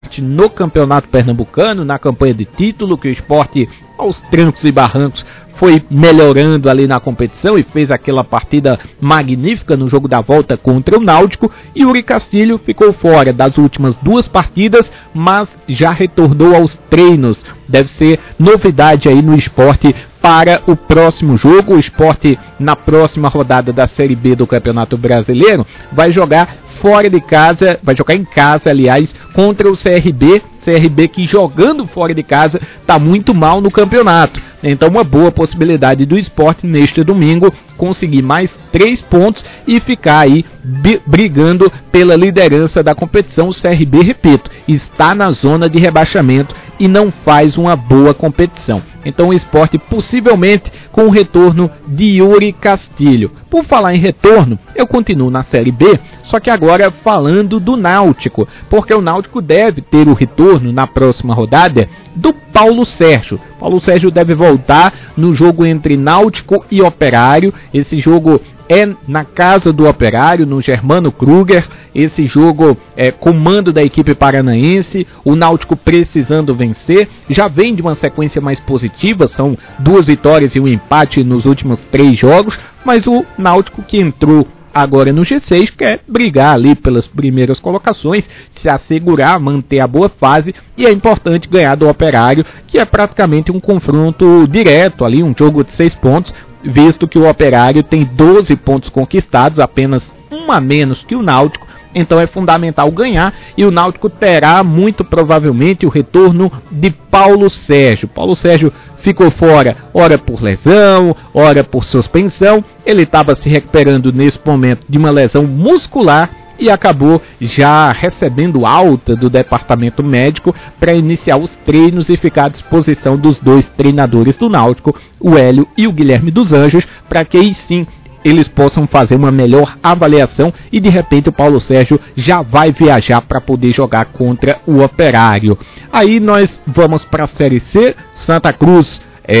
no Campeonato Pernambucano, na campanha de título, que o Sport, aos trancos e barrancos, foi melhorando ali na competição e fez aquela partida magnífica no jogo da volta contra o Náutico. E Yuri Castilho ficou fora das últimas 2 partidas, mas já retornou aos treinos. Deve ser novidade aí no Sport para o próximo jogo. O Sport, na próxima rodada da Série B do Campeonato Brasileiro, vai jogar fora de casa, vai jogar em casa, aliás, contra o CRB que jogando fora de casa está muito mal no campeonato. Então uma boa possibilidade do Sport neste domingo conseguir mais 3 pontos e ficar aí brigando pela liderança da competição. O CRB, repito, está na zona de rebaixamento e não faz uma boa competição. Então o Sport possivelmente com o retorno de Yuri Castilho. Por falar em retorno, eu continuo na Série B, só que agora falando do Náutico, porque o Náutico deve ter o retorno na próxima rodada do Paulo Sérgio. Paulo Sérgio deve voltar no jogo entre Náutico e Operário. Esse jogo é na casa do Operário, no Germano Kruger. Esse jogo é comando da equipe paranaense, o Náutico precisando vencer. Já vem de uma sequência mais positiva, são 2 vitórias e um empate nos últimos 3 jogos, mas o Náutico, que entrou agora no G6, quer brigar ali pelas primeiras colocações, se assegurar, manter a boa fase, e é importante ganhar do Operário, que é praticamente um confronto direto ali, um jogo de 6 pontos, visto que o Operário tem 12 pontos conquistados, apenas 1 a menos que o Náutico. Então é fundamental ganhar, e o Náutico terá muito provavelmente o retorno de Paulo Sérgio. Paulo Sérgio ficou fora, ora por lesão, ora por suspensão. Ele estava se recuperando nesse momento de uma lesão muscular e acabou já recebendo alta do departamento médico para iniciar os treinos e ficar à disposição dos 2 treinadores do Náutico, o Hélio e o Guilherme dos Anjos, para que aí sim eles possam fazer uma melhor avaliação e de repente o Paulo Sérgio já vai viajar para poder jogar contra o Operário. Aí nós vamos para a Série C. Santa Cruz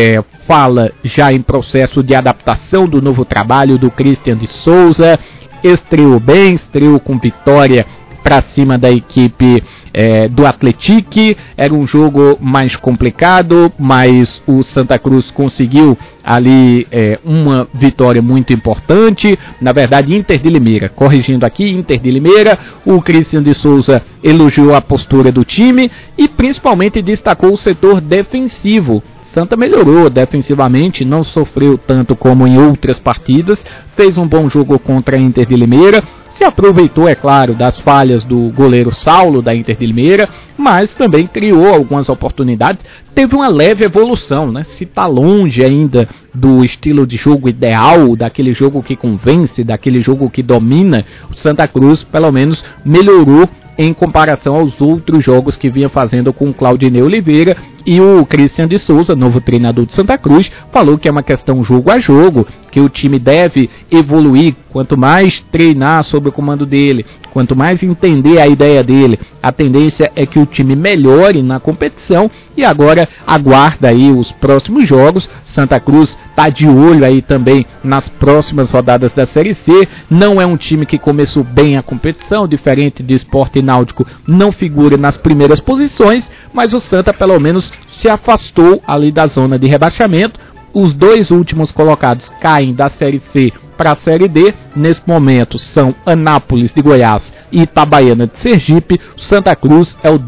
fala já em processo de adaptação do novo trabalho do Christian de Souza. Estreou bem, estreou com vitória para cima da equipe do Atlético. Era um jogo mais complicado, mas o Santa Cruz conseguiu ali uma vitória muito importante. Na verdade, Inter de Limeira, corrigindo aqui, Inter de Limeira. O Christian de Souza elogiou a postura do time e principalmente destacou o setor defensivo. Santa melhorou defensivamente, não sofreu tanto como em outras partidas, fez um bom jogo contra a Inter de Limeira, se aproveitou, é claro, das falhas do goleiro Saulo da Inter de Limeira, mas também criou algumas oportunidades, teve uma leve evolução, né? Se está longe ainda do estilo de jogo ideal, daquele jogo que convence, daquele jogo que domina, o Santa Cruz pelo menos melhorou em comparação aos outros jogos que vinha fazendo com o Claudinei Oliveira. E o Christian de Souza, novo treinador de Santa Cruz, falou que é uma questão jogo a jogo, que o time deve evoluir, quanto mais treinar sob o comando dele, quanto mais entender a ideia dele, a tendência é que o time melhore na competição. E agora aguarda aí os próximos jogos. Santa Cruz está de olho aí também nas próximas rodadas da Série C. Não é um time que começou bem a competição, diferente de Sport e Náutico, não figura nas primeiras posições, mas o Santa pelo menos se afastou ali da zona de rebaixamento. Os 2 últimos colocados caem da Série C para a Série D. Nesse momento são Anápolis de Goiás e Itabaiana de Sergipe. O Santa Cruz é o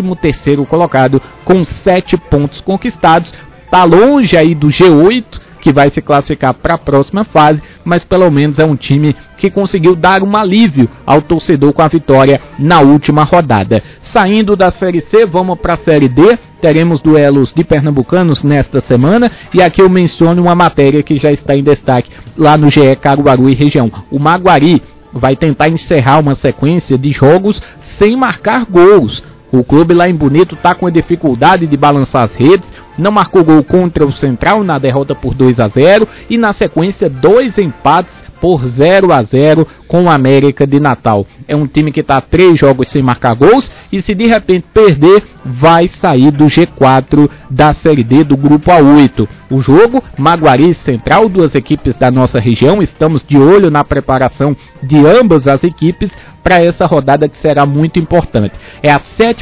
13º colocado com 7 pontos conquistados. Está longe aí do G8, que vai se classificar para a próxima fase, mas pelo menos é um time que conseguiu dar um alívio ao torcedor com a vitória na última rodada. Saindo da Série C, vamos para a Série D. Teremos duelos de pernambucanos nesta semana, e aqui eu menciono uma matéria que já está em destaque lá no GE Caruaru e região. O Maguari vai tentar encerrar uma sequência de jogos sem marcar gols. O clube lá em Bonito está com a dificuldade de balançar as redes, não marcou gol contra o Central na derrota por 2-0 e na sequência 2 empates por 0-0 com o América de Natal. É um time que está 3 jogos sem marcar gols e se de repente perder, vai sair do G4 da Série D do Grupo A8. O jogo, Maguari e Central, 2 equipes da nossa região, estamos de olho na preparação de ambas as equipes para essa rodada que será muito importante. É a